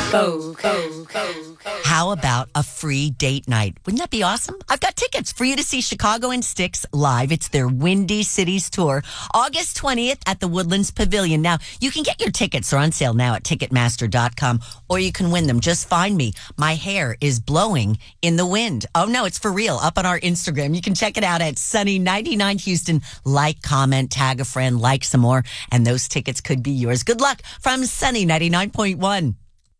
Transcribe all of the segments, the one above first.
How about a free date night? Wouldn't that be awesome? I've got tickets for you to see Chicago and Styx live. It's their Windy Cities tour, August 20th at the Woodlands Pavilion. Now, you can get your tickets. They're on sale now at Ticketmaster.com, or you can win them. Just find me. My hair is blowing in the wind. Oh, no, it's for real. Up on our Instagram. You can check it out at Sunny99 Houston. Like, comment, tag a friend, like some more, and those tickets could be yours. Good luck from Sunny 99.1.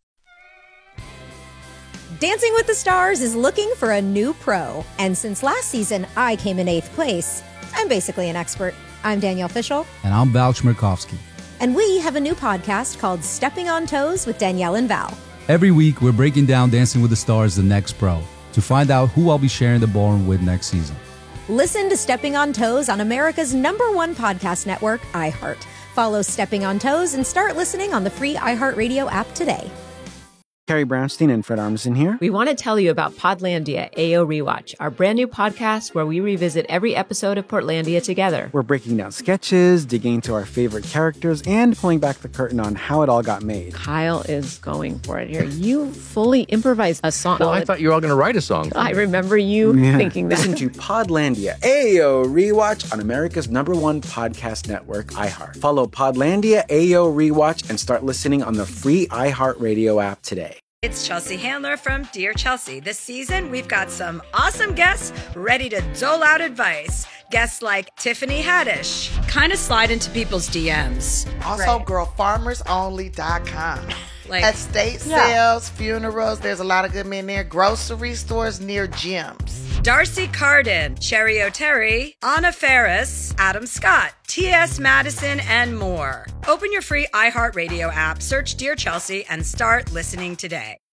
Dancing with the Stars is looking for a new pro. And since last season, I came in 8th place. I'm basically an expert. I'm Danielle Fishel. And I'm Val Chmerkovskiy. And we have a new podcast called Stepping on Toes with Danielle and Val. Every week, we're breaking down Dancing with the Stars, the next pro, to find out who I'll be sharing the ballroom with next season. Listen to Stepping on Toes on America's #1 podcast network, iHeart. Follow Stepping on Toes and start listening on the free iHeartRadio app today. Carrie Brownstein and Fred Armisen here. We want to tell you about Podlandia AO Rewatch, our brand new podcast where we revisit every episode of Portlandia together. We're breaking down sketches, digging into our favorite characters, and pulling back the curtain on how it all got made. Kyle is going for it here. You fully improvised a song. Well, I thought you were all going to write a song. I remember you thinking that. Listen to Podlandia AO Rewatch on America's #1 podcast network, iHeart. Follow Podlandia AO Rewatch and start listening on the free iHeartRadio app today. It's Chelsea Handler from Dear Chelsea. This season, we've got some awesome guests ready to dole out advice. Guests like Tiffany Haddish. Kind of slide into people's DMs. Also, girlfarmersonly.com. Like estate sales, funerals, there's a lot of good men there. Grocery stores near gyms. Darcy Carden, Cherry O'Terry, Anna Ferris, Adam Scott, T.S. Madison, and more. Open your free iHeartRadio app, search Dear Chelsea, and start listening today.